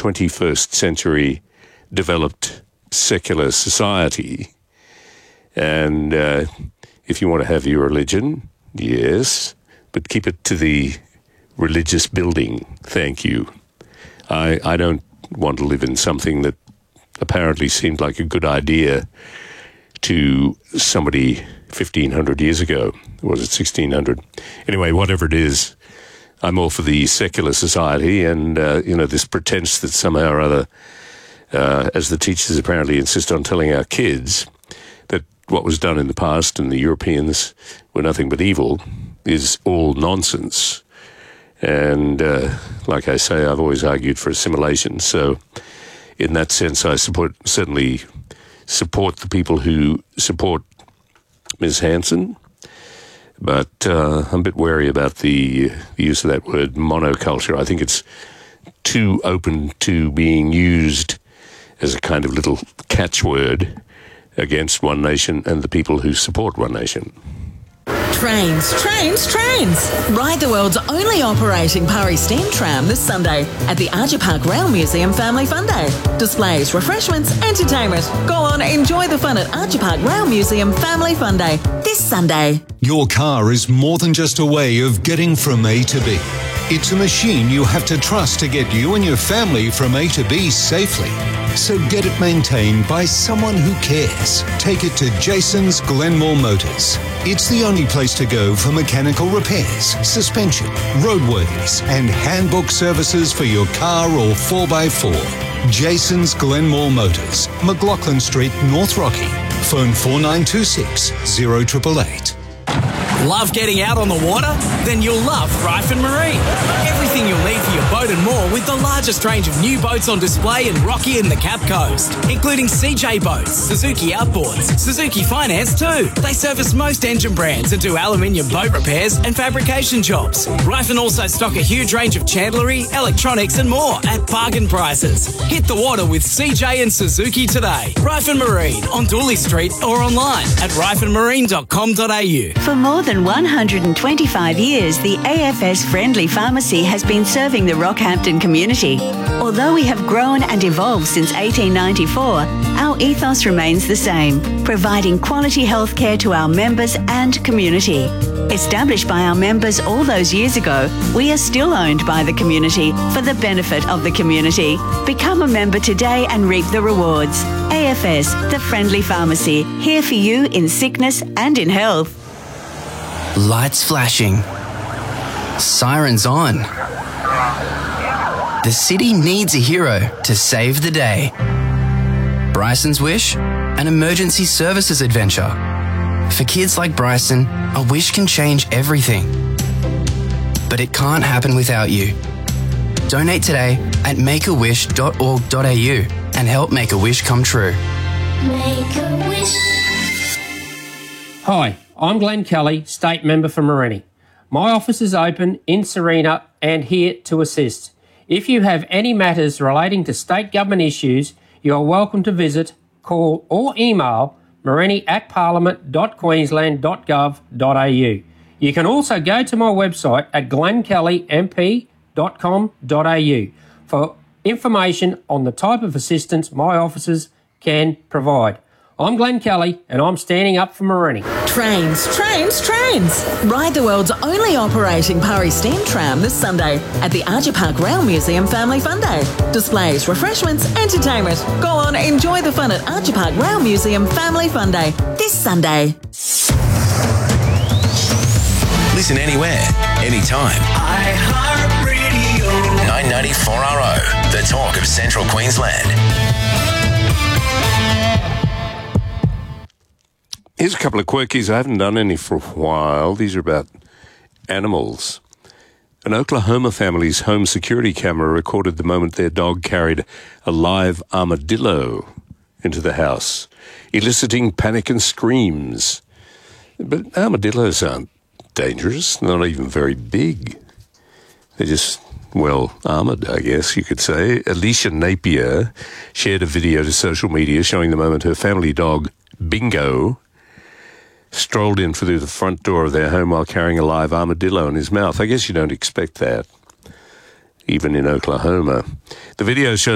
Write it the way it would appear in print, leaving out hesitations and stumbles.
21st century developed secular society. And if you want to have your religion, yes, but keep it to the religious building. Thank you. I don't want to live in something that apparently seemed like a good idea to somebody 1,500 years ago. Or was it 1,600? Anyway, whatever it is, I'm all for the secular society and, this pretense that somehow or other, as the teachers apparently insist on telling our kids, that what was done in the past and the Europeans were nothing but evil is all nonsense. And like I say, I've always argued for assimilation. So in that sense, I certainly support the people who support Ms. Hanson. But I'm a bit wary about the use of that word monoculture. I think it's too open to being used as a kind of little catchword against One Nation and the people who support One Nation. Trains, trains, trains. Ride the world's only operating Pari steam tram this Sunday at the Archer Park Rail Museum Family Fun Day. Displays, refreshments, entertainment. Go on, enjoy the fun at Archer Park Rail Museum Family Fun Day this Sunday. Your car is more than just a way of getting from A to B. It's a machine you have to trust to get you and your family from A to B safely. So get it maintained by someone who cares. Take it to Jason's Glenmore Motors. It's the only place to go for mechanical repairs, suspension, roadworthies, and handbook services for your car or 4x4. Jason's Glenmore Motors, McLaughlin Street, North Rocky. Phone 4926 0888. Love getting out on the water? Then you'll love Ryford Marine. Everything you'll need for your boat and more with the largest range of new boats on display in Rocky and the Cap Coast, including CJ Boats, Suzuki Outboards, Suzuki Finance too. They service most engine brands and do aluminium boat repairs and fabrication jobs. Ryford also stock a huge range of chandlery, electronics and more at bargain prices. Hit the water with CJ and Suzuki today. Ryford Marine on Dooley Street or online at ryfordmarine.com.au. For more than 125 years, the AFS Friendly Pharmacy has been serving the Rockhampton community. Although we have grown and evolved since 1894, our ethos remains the same, providing quality healthcare to our members and community. Established by our members all those years ago, we are still owned by the community for the benefit of the community. Become a member today and reap the rewards. AFS, the Friendly Pharmacy, here for you in sickness and in health. Lights flashing. Sirens on. The city needs a hero to save the day. Bryson's Wish, an emergency services adventure. For kids like Bryson, a wish can change everything. But it can't happen without you. Donate today at makeawish.org.au and help make a wish come true. Make a wish. Hi, I'm Glenn Kelly, State Member for Morenni. My office is open in Serena and here to assist. If you have any matters relating to state government issues, you are welcome to visit, call or email morenni@parliament.queensland.gov.au. You can also go to my website at glennkellymp.com.au for information on the type of assistance my offices can provide. I'm Glenn Kelly and I'm standing up for Morenni. Trains, trains, trains. Ride the world's only operating Pari steam tram this Sunday at the Archer Park Rail Museum Family Fun Day. Displays, refreshments, entertainment. Go on, enjoy the fun at Archer Park Rail Museum Family Fun Day this Sunday. Listen anywhere, anytime. iHeartRadio. 994RO, the talk of Central Queensland. Here's a couple of quirkies. I haven't done any for a while. These are about animals. An Oklahoma family's home security camera recorded the moment their dog carried a live armadillo into the house, eliciting panic and screams. But armadillos aren't dangerous, not even very big. They're just, well, armoured, I guess you could say. Alicia Napier shared a video to social media showing the moment her family dog, Bingo, strolled in through the front door of their home while carrying a live armadillo in his mouth. I guess you don't expect that, even in Oklahoma. The video shows